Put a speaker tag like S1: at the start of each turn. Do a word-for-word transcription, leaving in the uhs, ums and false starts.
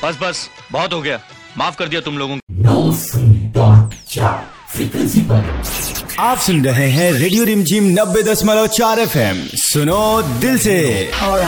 S1: बस बस बहुत हो गया, माफ कर दिया तुम लोगों
S2: को। फ्रीक्वेंसी पर
S3: आप सुन रहे हैं रेडियो रिमझिम नब्बे दशमलव चार एफ एम। सुनो दिल से।